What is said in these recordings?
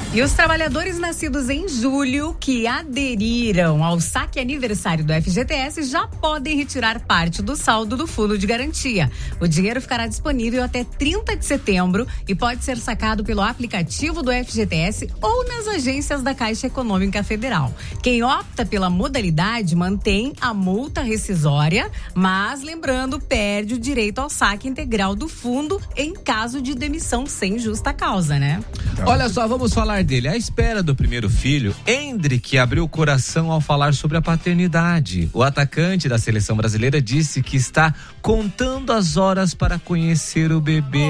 E os trabalhadores nascidos em julho que aderiram ao saque aniversário do FGTS já podem retirar parte do saldo do fundo de garantia. O dinheiro ficará disponível até 30 de setembro e pode ser sacado pelo aplicativo do FGTS ou nas agências da Caixa Econômica Federal. Quem opta pela modalidade mantém a multa rescisória, mas lembrando, perde o direito ao saque integral do fundo em caso de demissão sem justa causa, né? Olha só, vamos falar dele. À espera do primeiro filho, Endrick abriu o coração ao falar sobre a paternidade. O atacante da seleção brasileira disse que está contando as horas para conhecer o bebê.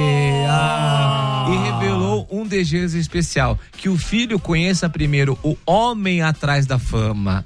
E revelou um desejo especial: que o filho conheça primeiro o homem atrás da fama.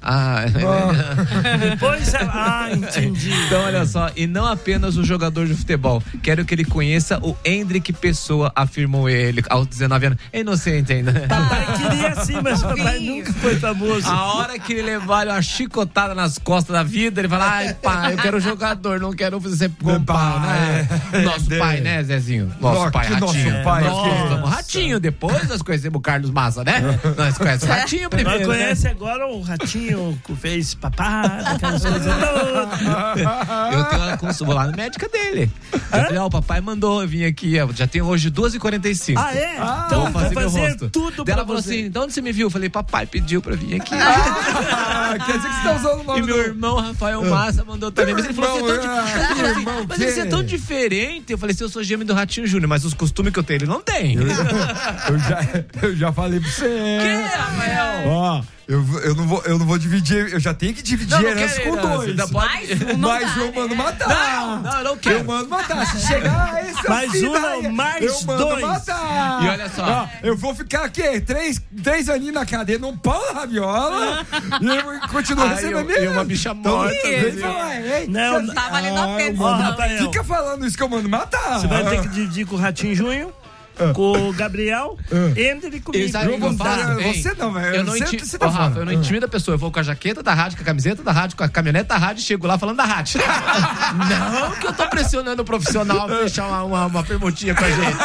Depois, entendi. Então, olha só, e não apenas o jogador de futebol. Quero que ele conheça o Endrick Pessoa, afirmou ele aos 19 anos. É inocente ainda. Papai queria sim, mas papai nunca foi famoso. A hora que ele levar uma chicotada nas costas da vida, ele fala: ai, pai, eu quero jogador, não quero ser pai, né? Nosso pai, né, Zezinho? Nosso pai, Ratinho. Nós Ratinho, depois nós conhecemos o Carlos Massa, né? Nós conhecemos o Ratinho primeiro. Nós conhece agora o Ratinho que fez papada, aquelas coisas todas. Eu tenho uma consulta lá na médica dele. Eu falei: o papai mandou eu vir aqui, já tem hoje 2h45. Ah, é? Então vou fazer meu rosto. Tudo Ela falou assim: de onde você me viu? Eu falei: papai pediu pra vir aqui. Quer dizer que você tá usando o nome E meu irmão Rafael Massa mandou também. Mas ele falou: você é tão diferente. Eu falei: eu sou gêmeo do Ratinho Júnior, mas os costumes que eu tenho, ele não tem. Eu já falei pra você. Que, Rafael? Ó, eu não vou dividir, eu já tenho que dividir herança com dois. Mas eu mando matar. Não, eu não quero. Eu mando matar. Se chegar a esse mais um ou mais eu mando dois. Matar. E olha só. Eu vou ficar aqui, três aninhos na cadeia, num pão na rabiola, e eu continuo recebendo minha. E uma bicha morta. Não tá valendo a pena. Fica falando isso que eu mando matar. Você vai ter que dividir com o Ratinho Júnior, com o Gabriel, Endrick comigo. Você não, velho. Eu não intimido a pessoa. Eu vou com a jaqueta da rádio, com a camiseta da rádio, com a caminhonete da rádio e chego lá falando da rádio. Não que eu tô pressionando o profissional a fechar uma permutinha com a gente.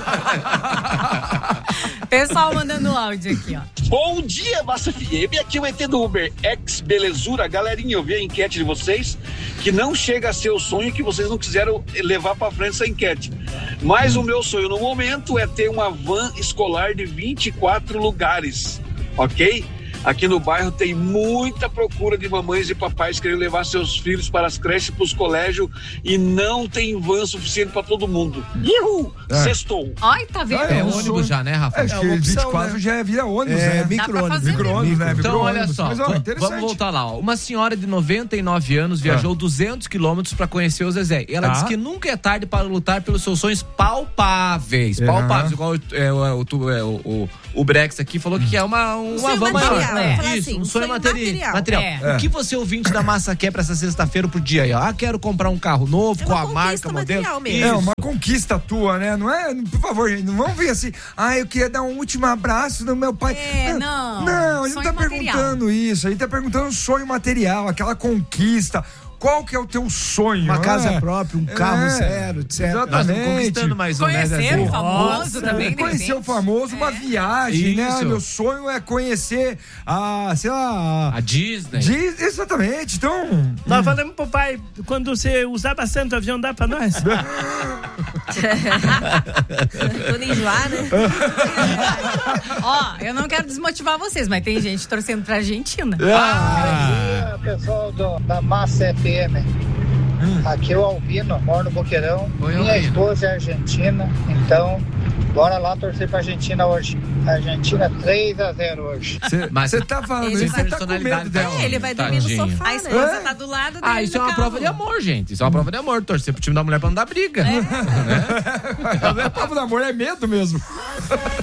Pessoal mandando áudio aqui, ó. Bom dia, Massa FM. Aqui é o ET do Uber Belezura. Galerinha, eu vi a enquete de vocês, que não chega a ser o sonho, que vocês não quiseram levar pra frente essa enquete. Mas o meu sonho no momento é ter uma van escolar de 24 lugares, ok? Aqui no bairro tem muita procura de mamães e papais querendo levar seus filhos para as creches, para os colégios, e não tem van suficiente para todo mundo. Ihu! Sextou. Ai, tá vendo? É ônibus já, né, Rafa? Acho que 24 já vira ônibus, né? Micro-ônibus, né? Então, olha só, vamos voltar lá, ó. Uma senhora de 99 anos viajou 200 quilômetros para conhecer o Zezé. E ela disse que nunca é tarde para lutar pelos seus sonhos palpáveis. Palpáveis, igual o Brex aqui falou que é uma van maior. Isso, assim, um sonho material. O que você, ouvinte da Massa, quer pra essa sexta-feira pro dia aí? Quero comprar um carro novo, com a marca, modelo. É uma conquista tua, né? Não é? Por favor, gente, não vamos ver assim. Eu queria dar um último abraço do meu pai. Não, ele não tá perguntando isso. Ele tá perguntando um sonho material, aquela conquista. Qual que é o teu sonho? Uma casa própria, um carro zero, etc. Exatamente. Nós estamos conquistando mais um, né, Conhecer o famoso também, né? Conhecer o famoso, uma viagem, né? Meu sonho é conhecer a Disney. Exatamente, então... Nós falamos pro pai, quando você usar bastante o avião, dá pra nós? Quando enjoar, né? Eu não quero desmotivar vocês, mas tem gente torcendo pra Argentina. Bom dia, pessoal da Massa FM. Aqui é o Albino, moro no Boqueirão. Minha esposa é argentina, então bora lá torcer pra Argentina hoje. Argentina 3-0 hoje. Você tá falando isso, você tá com medo dela. Ele vai dormir no sofá, A esposa tá do lado dele. Isso é uma prova de amor, gente. Isso é uma prova de amor. Torcer pro time da mulher pra não dar briga. Não é prova de amor, é medo mesmo.